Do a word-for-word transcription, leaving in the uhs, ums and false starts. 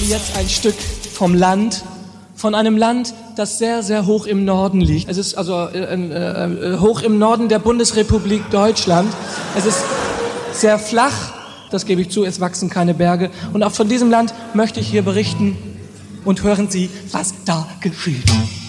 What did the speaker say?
Sie jetzt ein Stück vom Land, von einem Land, das sehr, sehr hoch im Norden liegt. Es ist also äh, äh, hoch im Norden der Bundesrepublik Deutschland. Es ist sehr flach, das gebe ich zu, es wachsen keine Berge. Und auch von diesem Land möchte ich hier berichten. Und hören Sie, was da geschieht.